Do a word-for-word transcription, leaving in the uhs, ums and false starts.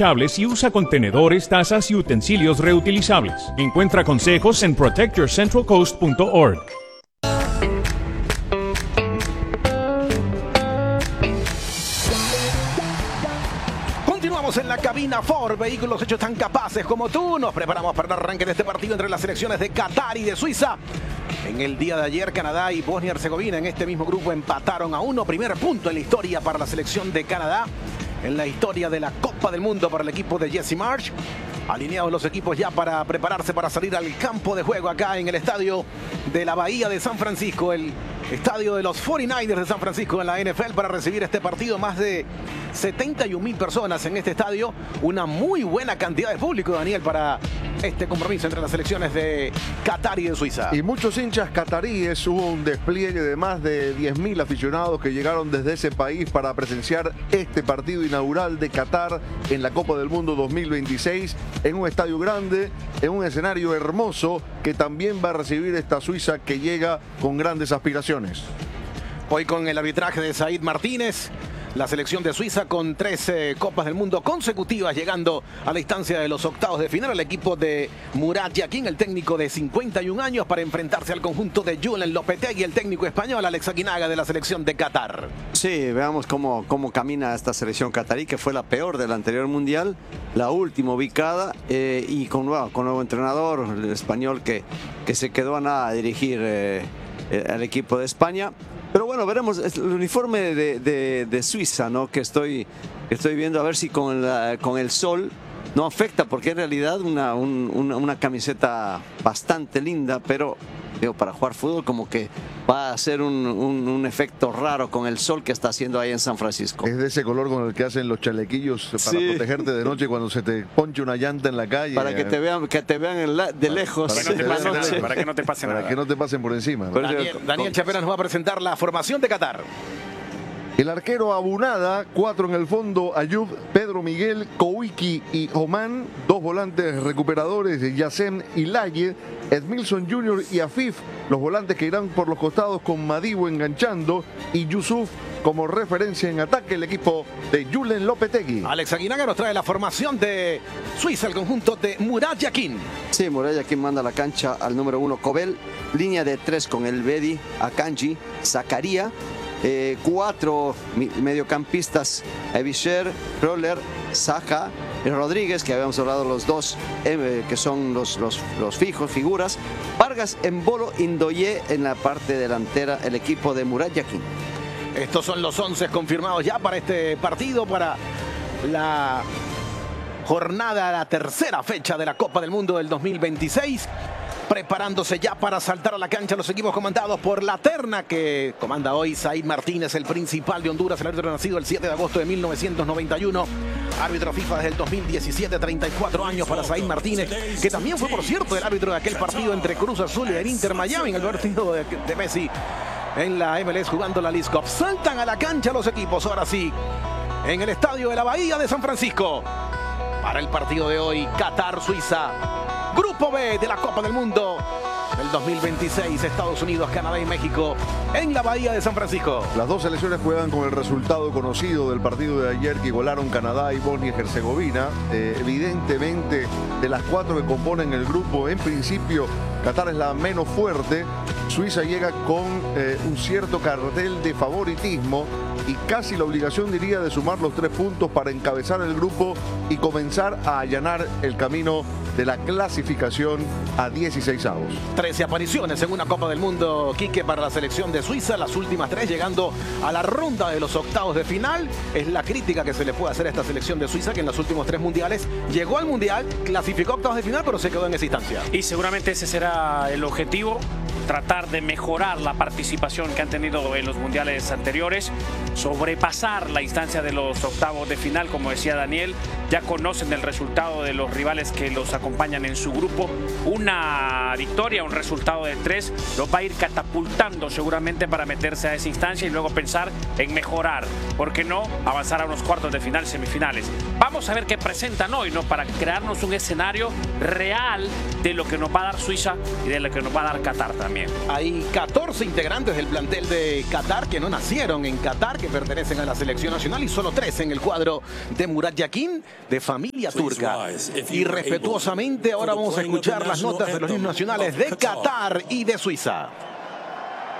desechables y usa contenedores, tazas y utensilios reutilizables. Encuentra consejos en protect your central coast punto org. En la cabina Ford, vehículos hechos tan capaces como tú. Nos preparamos para el arranque de este partido entre las selecciones de Qatar y de Suiza. En el día de ayer, Canadá y Bosnia y Herzegovina en este mismo grupo empataron a uno. Primer punto en la historia para la selección de Canadá, en la historia de la Copa del Mundo para el equipo de Jesse Marsch. Alineados los equipos ya para prepararse para salir al campo de juego acá en el estadio de la Bahía de San Francisco, el estadio de los cuarenta y nueve ers de San Francisco en la N F L, para recibir este partido. Más de setenta y un mil personas en este estadio, una muy buena cantidad de público, Daniel, para este compromiso entre las selecciones de Qatar y de Suiza. Y muchos hinchas cataríes. Hubo un despliegue de más de diez mil aficionados que llegaron desde ese país para presenciar este partido inaugural de Qatar en la Copa del Mundo dos mil veintiséis, en un estadio grande, en un escenario hermoso que también va a recibir esta Suiza que llega con grandes aspiraciones. Hoy con el arbitraje de Said Martínez, la selección de Suiza con tres eh, Copas del Mundo consecutivas, llegando a la instancia de los octavos de final. El equipo de Murat Yakin, el técnico de cincuenta y un años, para enfrentarse al conjunto de Julen Lopetegui, el técnico español, Alex Aguinaga, de la selección de Qatar. Sí, veamos cómo, cómo camina esta selección catarí, que fue la peor del anterior mundial, la última ubicada, eh, y con nuevo, con nuevo entrenador, el español que, que se quedó a nada a dirigir eh, al equipo de España. Pero bueno, veremos el uniforme de, de, de Suiza, ¿no? Que estoy, que estoy viendo a ver si con, la, con el sol no afecta, porque en realidad una, un, una, una camiseta bastante linda, pero digo, para jugar fútbol como que va a ser un, un, un efecto raro con el sol que está haciendo ahí en San Francisco. Es de ese color con el que hacen los chalequillos para sí. protegerte de noche cuando se te ponche una llanta en la calle. Para que te vean, que te vean en la, de para, lejos. Para que, no te nada, para que no te pase para nada. Para que no te pasen por encima. ¿No? Daniel, Daniel Chapela nos va a presentar la formación de Qatar. El arquero Abunada, cuatro en el fondo, Ayub, Pedro Miguel, Kouiki y Oman, dos volantes recuperadores, Yassem y Laye, Edmilson junior y Afif, los volantes que irán por los costados con Madibu enganchando, y Yusuf como referencia en ataque, el equipo de Julen Lopetegui. Alex Aguinaga nos trae la formación de Suiza, el conjunto de Murat Yakin. Sí, Murat Yakin manda a la cancha al número uno Kobel, línea de tres con el Bedi, Akanji, Zakaria. Eh, cuatro mediocampistas, Evisher, Roller, Saja y Rodríguez, que habíamos hablado los dos, eh, que son los, los, los fijos, figuras. Vargas, Embolo, Indoye en la parte delantera, el equipo de Murat Yakin. Estos son los once confirmados ya para este partido, para la jornada, la tercera fecha de la Copa del Mundo del dos mil veintiséis. Preparándose ya para saltar a la cancha los equipos comandados por la terna que comanda hoy Said Martínez, el principal de Honduras, el árbitro nacido el siete de agosto de mil novecientos noventa y uno, árbitro FIFA desde el dos mil diecisiete, treinta y cuatro años para Said Martínez, que también fue, por cierto, el árbitro de aquel partido entre Cruz Azul y el Inter Miami, en el partido de, de Messi en la M L S jugando la Leagues Cup. Saltan a la cancha los equipos, ahora sí, en el estadio de la Bahía de San Francisco, para el partido de hoy, Qatar-Suiza. Grupo B de la Copa del Mundo del dos mil veintiséis, Estados Unidos, Canadá y México, en la Bahía de San Francisco. Las dos selecciones juegan con el resultado conocido del partido de ayer, que igualaron Canadá y Bosnia y Herzegovina. Eh, evidentemente, de las cuatro que componen el grupo, en principio, Qatar es la menos fuerte. Suiza llega con eh, un cierto cartel de favoritismo y casi la obligación, diría, de sumar los tres puntos para encabezar el grupo y comenzar a allanar el camino de la clasificación a dieciseisavos. trece apariciones en una Copa del Mundo, Quique, para la selección de Suiza, las últimas tres llegando a la ronda de los octavos de final. Es la crítica que se le puede hacer a esta selección de Suiza, que en los últimos tres mundiales llegó al mundial, clasificó a octavos de final, pero se quedó en esa instancia. Y seguramente ese será el objetivo, tratar de mejorar la participación que han tenido en los mundiales anteriores, sobrepasar la instancia de los octavos de final. Como decía Daniel, ya conocen el resultado de los rivales que los acompañan en su grupo. Una victoria, un resultado de tres, los va a ir catapultando seguramente para meterse a esa instancia y luego pensar en mejorar, ¿por qué no?, avanzar a unos cuartos de final, semifinales. Vamos a ver qué presentan hoy, ¿no?, para crearnos un escenario real de lo que nos va a dar Suiza y de lo que nos va a dar Qatar también. Hay catorce integrantes del plantel de Qatar que no nacieron en Qatar, que pertenecen a la selección nacional y solo tres en el cuadro de Murat Yakin, de familia turca. Y respetuosamente ahora vamos a escuchar las notas de los himnos nacionales de Qatar y de Suiza.